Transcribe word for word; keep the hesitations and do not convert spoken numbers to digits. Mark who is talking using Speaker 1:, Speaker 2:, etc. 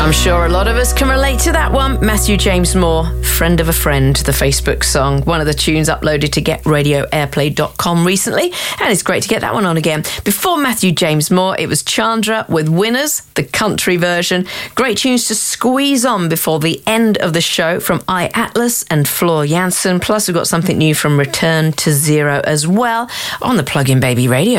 Speaker 1: I'm sure a lot of us can relate to that one. Matthew James Moore, Friend of a Friend, the Facebook song. One of the tunes uploaded to get radio airplay dot com recently, and it's great to get that one on again. Before Matthew James Moore, it was Chandra with Winners, the country version. Great tunes to squeeze on before the end of the show from I Atlas and Floor Jansen. Plus, we've got something new from Return to Zero as well on the Plug-in Baby Radio